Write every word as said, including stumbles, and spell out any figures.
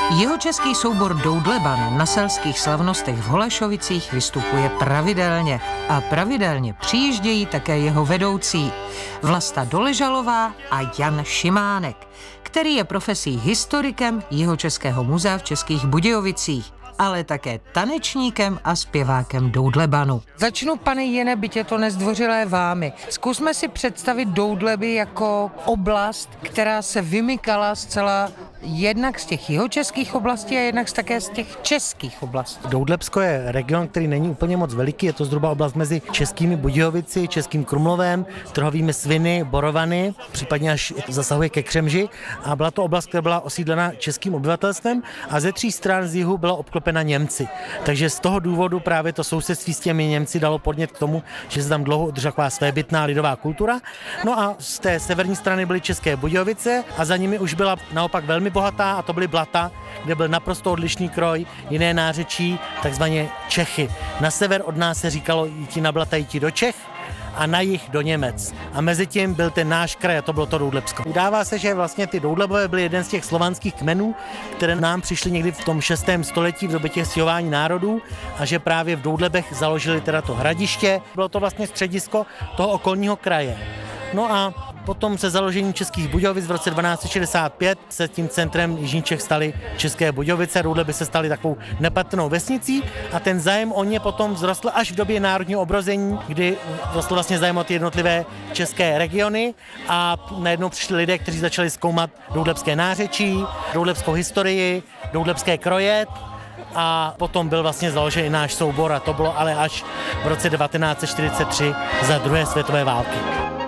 Jihočeský soubor Doudleban na selských slavnostech v Holešovicích vystupuje pravidelně a pravidelně přijíždějí také jeho vedoucí Vlasta Doležalová a Jan Šimánek, který je profesí historikem Jihočeského muzea v Českých Budějovicích, ale také tanečníkem a zpěvákem Doudlebanu. Začnu, pane Jene, byť je to nezdvořilé vámi. Zkusme si představit Doudleby jako oblast, která se vymykala zcela jednak z těch jihočeských oblastí a jednak také z těch českých oblastí. Doudlebsko je region, který není úplně moc veliký, je to zhruba oblast mezi Českými Budějovici, Českým Krumlovem, Trhovými Sviny, Borovany, případně až zasahuje ke Křemži, a byla to oblast, která byla osídlena českým obyvatelstvem a ze tří stran z jihu byla obklopena Němci. Takže z toho důvodu právě to sousedství s těmi Němci dalo podnět k tomu, že se tam dlouho udržela taková svébytná lidová kultura. No a z té severní strany byly České Budějovice a za nimi už byla naopak velmi bohatá, a to byly Blata, kde byl naprosto odlišný kroj, jiné nářečí, takzvaně Čechy. Na sever od nás se říkalo jít na Blata, jít do Čech, a na jih do Němec. A mezi tím byl ten náš kraj a to bylo to Doudlebsko. Udává se, že vlastně ty Doudlebové byly jeden z těch slovanských kmenů, které nám přišly někdy v tom šestém století v době těch stěhování národů a že právě v Doudlebech založili teda to hradiště. Bylo to vlastně středisko toho okolního kraje. No a potom se založením Českých Budějovic v roce dvanáct set šedesát pět se tím centrem Jižní Čech staly České Budějovice, Doudleby se staly takovou nepatrnou vesnicí a ten zájem o ně potom vzrostl až v době národního obrození, kdy vzrostl vlastně zájem o ty jednotlivé české regiony a najednou přišli lidé, kteří začali zkoumat doudlebské nářečí, doudlebskou historii, doudlebské kroje. A potom byl vlastně založen i náš soubor a to bylo ale až v roce devatenáct set čtyřicet tři za druhé světové války.